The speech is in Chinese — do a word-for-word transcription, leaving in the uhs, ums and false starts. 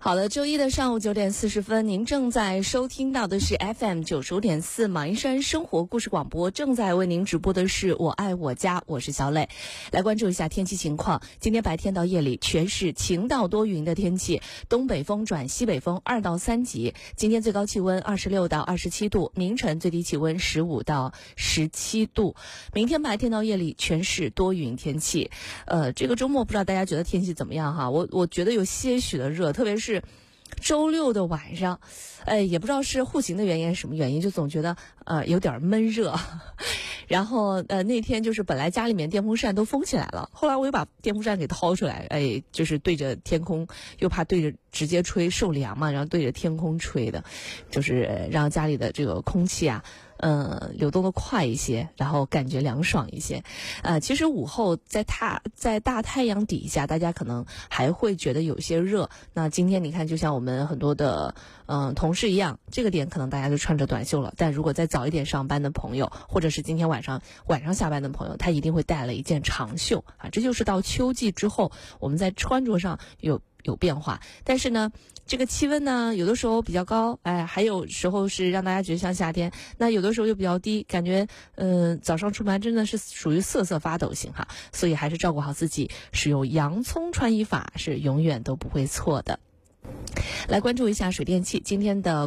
好的，周一的上午九点四十分，您正在收听到的是 F M 九十五点四马鞍山生活故事广播，正在为您直播的是我爱我家，我是小磊。来关注一下天气情况，今天白天到夜里全是晴到多云的天气，东北风转西北风二到三级，今天最高气温二十六到二十七度，凌晨最低气温十五到十七度。明天白天到夜里全是多云天气。呃，这个周末不知道大家觉得天气怎么样哈？我我觉得有些许的热，特别是周六的晚上，哎，也不知道是户型的原因什么原因，就总觉得呃有点闷热。然后呃那天就是本来家里面电风扇都封起来了，后来我又把电风扇给掏出来，哎，就是对着天空，又怕对着直接吹受凉嘛，然后对着天空吹的，就是让家里的这个空气啊呃，流动的快一些，然后感觉凉爽一些。呃，其实午后在太在大太阳底下，大家可能还会觉得有些热。那今天你看，就像我们很多的嗯、呃、同事一样，这个点可能大家就穿着短袖了。但如果再早一点上班的朋友，或者是今天晚上晚上下班的朋友，他一定会带了一件长袖啊。这就是到秋季之后，我们在穿着上有有变化。但是呢，这个气温呢，有的时候比较高，哎，还有时候是让大家觉得像夏天，那有的时候又比较低，感觉嗯、呃、早上出门真的是属于瑟瑟发抖型哈，所以还是照顾好自己，使用洋葱穿衣法是永远都不会错的。来关注一下水电气今天的